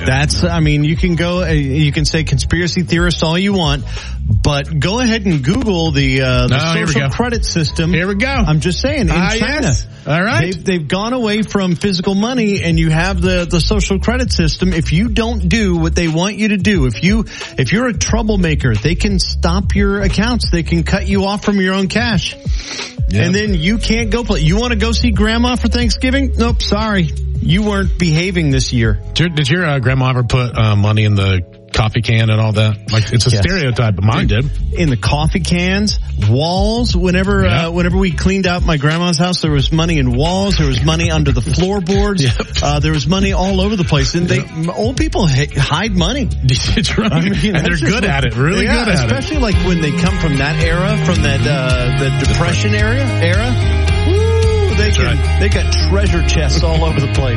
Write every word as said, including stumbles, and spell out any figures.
That's, I mean, you can go, uh, you can say conspiracy theorist all you want, but go ahead and Google the, uh, the oh, social credit system. Here we go. I'm just saying, in ah, China. Yes. All right. They've, they've gone away from physical money, and you have the, the social credit system. If you don't do what they want you to do, if you, if you're a troublemaker, they can stop your accounts. They can cut you off from your own cash. Yep. And then you can't go play. You want to go see grandma for Thanksgiving? Nope, sorry. You weren't behaving this year. Did your, did your uh, grandma ever put uh, money in the coffee can and all that? Like, it's a yes. stereotype, but mine did. In the coffee cans, walls. Whenever yeah. uh, whenever we cleaned out my grandma's house, there was money in walls. There was money under the floorboards. Yep. Uh, there was money all over the place. And they yep. old people hide money. It's right. I mean, and they're good at it. Really yeah, good at especially it. Especially like when they come from that era, from that uh, the Depression area era. Woo, they can, right. they got treasure chests all over the place.